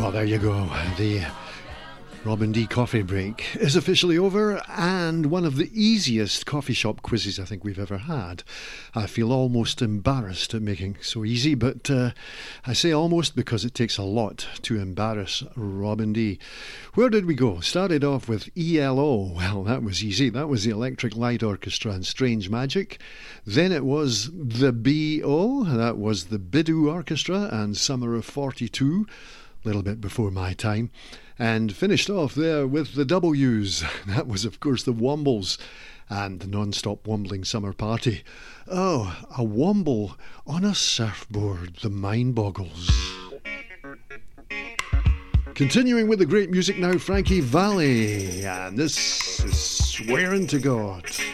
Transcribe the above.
Well, there you go. The Robin D coffee break is officially over, and one of the easiest coffee shop quizzes I think we've ever had. I feel almost embarrassed at making it so easy, but I say almost because it takes a lot to embarrass Robin D. Where did we go? Started off with ELO. Well, that was easy. That was the Electric Light Orchestra and Strange Magic. Then it was the BO. That was the Bidoo Orchestra and Summer of 42. A little bit before my time. And finished off there with the W's. That was, of course, the Wombles and the Non-Stop Wombling Summer Party. Oh, a womble on a surfboard. The mind boggles. Continuing with the great music now, Frankie Valli. And this is Swearing to God.